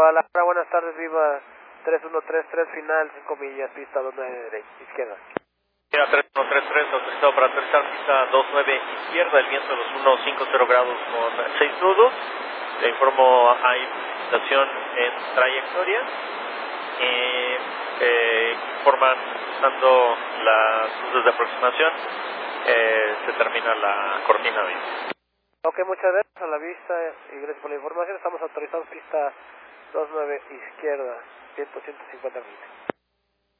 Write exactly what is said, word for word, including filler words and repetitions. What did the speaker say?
Guadalajara, buenas tardes, viva tres uno tres tres, final cinco millas, pista dos nueve derecha, izquierda. tres uno tres tres, autorizado para aterrizar, pista dos nueve izquierda, el viento de los uno cinco cero grados con seis nudos. Le informo, hay estación en trayectoria. Eh, eh, informan, usando las luces de aproximación, eh, se termina la cortina de... Ok, muchas gracias, a la vista y gracias por la información. Estamos autorizados pista dos nueve izquierda, ciento cincuenta millas.